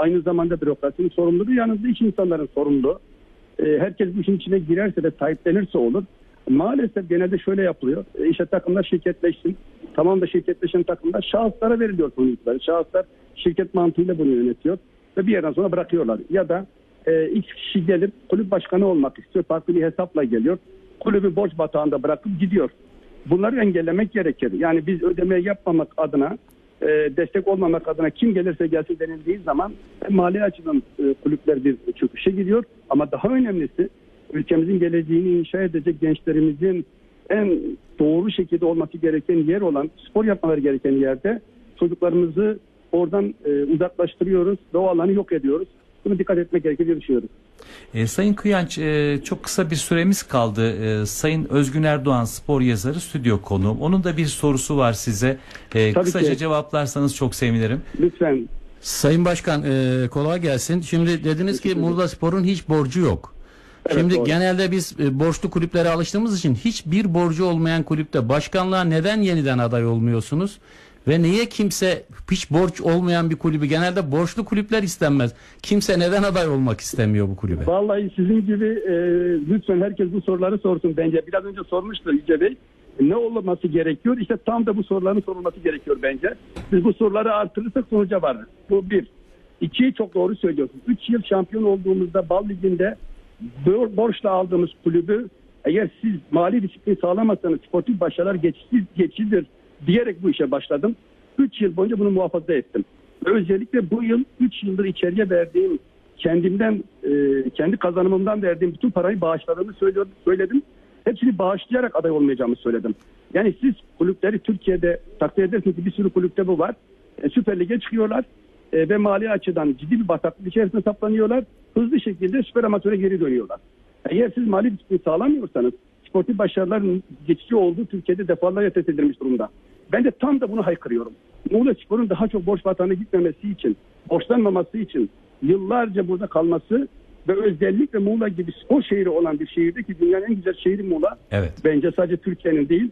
aynı zamanda bürokrasinin sorumluluğu, yanında iş insanların sorumluluğu. Herkes bu işin içine girerse de sahiplenirse olur. Maalesef genelde şöyle yapılıyor. İşte takımlar şirketleşsin. Tamam da şirketleşen takımlar şahıslara veriliyor sonuçları. Şahıslar şirket mantığıyla bunu yönetiyor. Ve bir yerden sonra bırakıyorlar. Ya da X kişi gelip kulüp başkanı olmak istiyor. Farklı bir hesapla geliyor. Kulübü borç batağında bırakıp gidiyor. Bunları engellemek gerekir. Yani biz ödeme yapmamak adına, destek olmamak adına kim gelirse gelsin denildiği zaman mali açıdan kulüpler bir çöküşe gidiyor. Ama daha önemlisi ülkemizin geleceğini inşa edecek gençlerimizin en doğru şekilde olması gereken yer olan, spor yapmaları gereken yerde çocuklarımızı oradan uzaklaştırıyoruz ve o alanı yok ediyoruz. Buna dikkat etmek gerekir diye düşünüyoruz. Sayın Kıyanç, çok kısa bir süremiz kaldı. Sayın Özgün Erdoğan, spor yazarı, stüdyo konuğum. Onun da bir sorusu var size. Kısaca cevaplarsanız çok sevinirim. Lütfen. Sayın Başkan, kolay gelsin. Şimdi dediniz ki Muğla Spor'un hiç borcu yok. Evet, şimdi doğru. genelde biz borçlu kulüplere alıştığımız için hiçbir borcu olmayan kulüpte başkanlığa neden yeniden aday olmuyorsunuz? Ve niye kimse, hiç borç olmayan bir kulübü, genelde borçlu kulüpler istenmez. Kimse neden aday olmak istemiyor bu kulübe? Vallahi sizin gibi lütfen herkes bu soruları sorsun bence. Biraz önce sormuştu Yüce Bey. Ne olması gerekiyor? İşte tam da bu soruların sorulması gerekiyor bence. Biz bu soruları artırırsak sonuca varırız. Bu bir. İki, çok doğru söylüyorsunuz. 3 yıl şampiyon olduğumuzda Bal Ligi'nde borçla aldığımız kulübü, eğer siz mali disiplin sağlamazsanız sportif başarılar geçicidir diyerek bu işe başladım. 3 yıl boyunca bunu muhafaza ettim. Ve özellikle bu yıl 3 yıldır içeriye verdiğim, kendimden, kendi kazanımımdan verdiğim bütün parayı bağışladığımı söyledim. Hepsini bağışlayarak aday olmayacağımı söyledim. Yani siz kulüpleri Türkiye'de takdir edersiniz ki bir sürü kulüpte bu var. Süper Lig'e çıkıyorlar ve mali açıdan ciddi bir bataklık içerisinde saplanıyorlar. Hızlı şekilde süper amatöre geri dönüyorlar. Eğer siz mali disiplin sağlamıyorsanız sportif başarıların geçici olduğu Türkiye'de defalarca test edilmiş durumda. Ben de tam da bunu haykırıyorum. Muğla Spor'un daha çok borç batağına gitmemesi için, borçlanmaması için yıllarca burada kalması ve özellikle Muğla gibi spor şehri olan bir şehirde, ki dünyanın en güzel şehri Muğla. Evet. Bence sadece Türkiye'nin değil,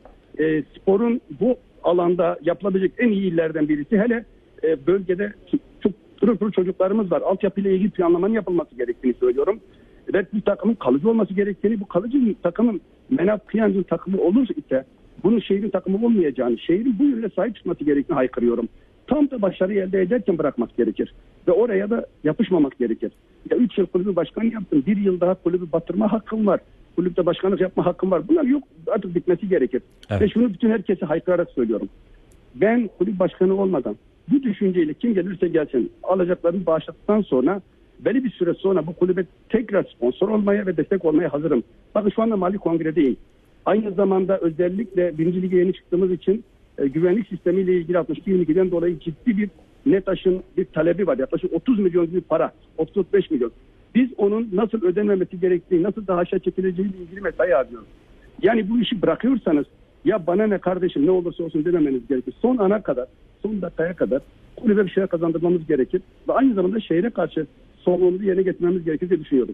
sporun bu alanda yapılabilecek en iyi illerden birisi. Hele bölgede çok pırıl çocuklarımız var. Altyapıyla ilgili planlamanın yapılması gerektiğini söylüyorum. Ve bu takımın kalıcı olması gerektiğini, bu kalıcı takımın Menaf Kıyancı'nın takımı olursa ise bunun şehrin takımı olmayacağını, şehrin bu yönde sahip çıkması gerektiğini haykırıyorum. Tam da başarıyı elde ederken bırakmak gerekir. Ve oraya da yapışmamak gerekir. Ya 3 yıl kulübü başkanı yaptım. 1 yıl daha kulübü batırma hakkım var. Kulüpte başkanlık yapma hakkım var. Bunlar yok. Artık bitmesi gerekir. Evet. Ve şunu bütün herkese haykırarak söylüyorum. Ben kulüp başkanı olmadan bu düşünceyle kim gelirse gelsin alacaklarını bağışladıktan sonra belli bir süre sonra bu kulübe tekrar sponsor olmaya ve destek olmaya hazırım. Bakın şu anda Mali Kongre'deyim. Aynı zamanda özellikle 1. Lig'e yeni çıktığımız için güvenlik sistemiyle ilgili 62-22'den dolayı ciddi bir NETAŞ'ın bir talebi var. Yaklaşık 30 milyon gibi para. 30-35 milyon. Biz onun nasıl ödenmemesi gerektiği, nasıl daha aşağı çekileceğiyle ilgili mesai arıyoruz. Yani bu işi bırakıyorsanız ya bana ne kardeşim ne olursa olsun dememeniz gerekir. Son ana kadar, son dakikaya kadar kulübe bir şeyler kazandırmamız gerekir. Ve aynı zamanda şehre karşı sorumluluğu yerine getirmemiz gerekir diye düşünüyorum.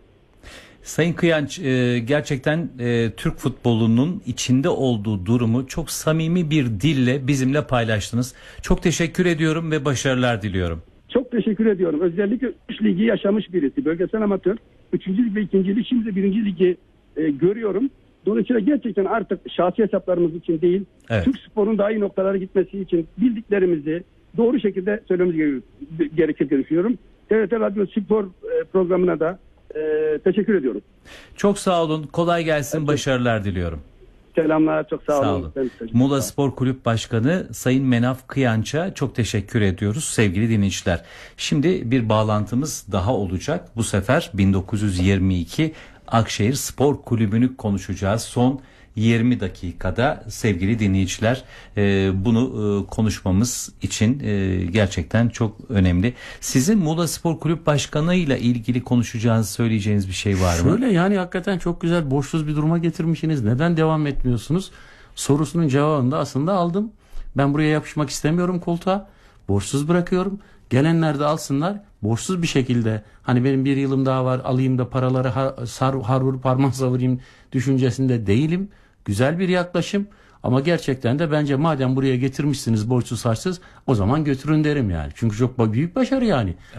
Sayın Kıyanç, gerçekten Türk futbolunun içinde olduğu durumu çok samimi bir dille bizimle paylaştınız. Çok teşekkür ediyorum ve başarılar diliyorum. Çok teşekkür ediyorum. Özellikle 3 ligi yaşamış birisi. Bölgesel amatör, 3. lig ve 2. lig, şimdi 1. ligi görüyorum. Dolayısıyla gerçekten artık şahsi hesaplarımız için değil, evet, Türk sporun daha iyi noktalara gitmesi için bildiklerimizi doğru şekilde söylememiz gerekir diye düşünüyorum. TRT Radyo Spor programına da teşekkür ediyorum. Çok sağ olun. Kolay gelsin. Evet. Başarılar diliyorum. Selamlar. Çok sağ olun. Muğla Spor Kulüp Başkanı Sayın Menaf Kıyanç'a çok teşekkür ediyoruz sevgili dinleyiciler. Şimdi bir bağlantımız daha olacak. Bu sefer 1922 Akşehir Spor Kulübü'nü konuşacağız. Son 20 dakikada sevgili dinleyiciler, bunu konuşmamız için gerçekten çok önemli. Sizin Muğla Spor Kulüp Başkanı ile ilgili konuşacağınız, söyleyeceğiniz bir şey var mı? Şöyle, yani hakikaten çok güzel, borçsuz bir duruma getirmişsiniz. Neden devam etmiyorsunuz? Sorusunun cevabını da aslında aldım. Ben buraya yapışmak istemiyorum koltuğa. Borçsuz bırakıyorum. Gelenler de alsınlar. Borçsuz bir şekilde, hani benim bir yılım daha var, alayım da paraları harvur parmağı savurayım düşüncesinde değilim. Güzel bir yaklaşım ama gerçekten de bence madem buraya getirmişsiniz borçsuz harçsız, o zaman götürün derim yani. Çünkü çok büyük başarı yani.